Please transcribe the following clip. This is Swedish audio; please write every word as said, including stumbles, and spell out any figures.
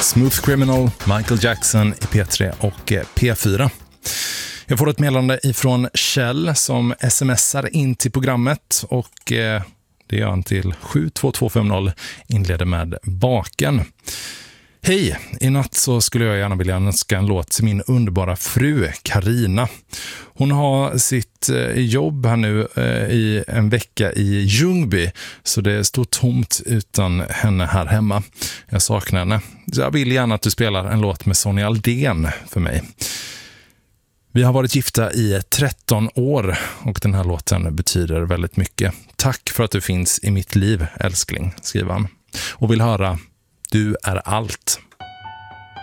Smooth Criminal, Michael Jackson i P tre och P fyra. Jag får ett meddelande ifrån Kjell som smsar in till programmet och eh, det gör han till sju två två fem noll, inleder med Baken. Hej, i natt så skulle jag gärna vilja önska en låt till min underbara fru Karina. Hon har sitt jobb här nu i en vecka i Ljungby, så det står tomt utan henne här hemma. Jag saknar henne. Jag vill gärna att du spelar en låt med Sonja Aldén för mig. Vi har varit gifta i tretton år och den här låten betyder väldigt mycket. Tack för att du finns i mitt liv, älskling, skriver han. Och vill höra Du är allt.